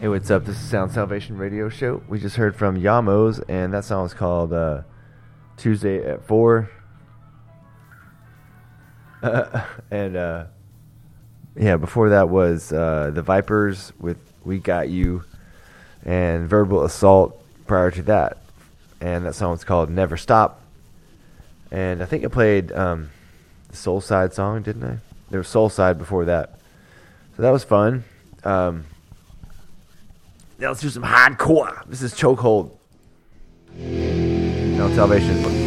Hey, what's up? This is Sound Salvation Radio Show. We just heard from Yamos, and that song was called Tuesday at 4. And before that was The Vipers with We Got You, and Verbal Assault prior to that. And that song was called Never Stop. And I think I played the Soul Side song, didn't I? There was Soul Side before that. So that was fun. Now let's do some hardcore. This is Chokehold. Sound Salvation.